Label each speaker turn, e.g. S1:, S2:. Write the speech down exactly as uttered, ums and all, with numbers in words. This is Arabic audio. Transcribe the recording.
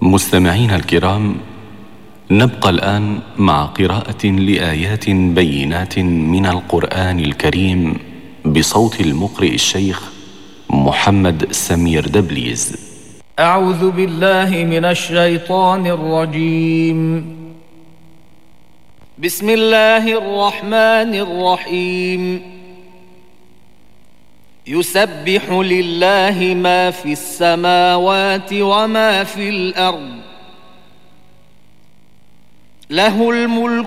S1: مستمعين الكرام، نبقى الآن مع قراءة لآيات بينات من القرآن الكريم بصوت المقرئ الشيخ محمد سمير دبليز.
S2: أعوذ بالله من الشيطان الرجيم. بسم الله الرحمن الرحيم. يسبح لله ما في السماوات وما في الأرض، له الملك